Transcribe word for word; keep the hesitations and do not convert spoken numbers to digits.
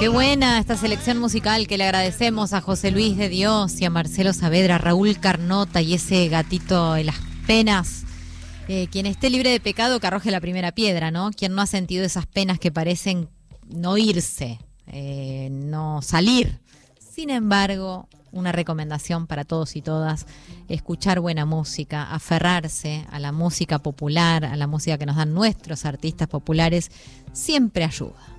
Qué buena esta selección musical que le agradecemos a José Luis de Dios y a Marcelo Saavedra, a Raúl Carnota y ese gatito de las penas. Eh, quien esté libre de pecado que arroje la primera piedra, ¿no? Quien no ha sentido esas penas que parecen no irse, eh, no salir. Sin embargo, una recomendación para todos y todas: escuchar buena música, aferrarse a la música popular, a la música que nos dan nuestros artistas populares, siempre ayuda.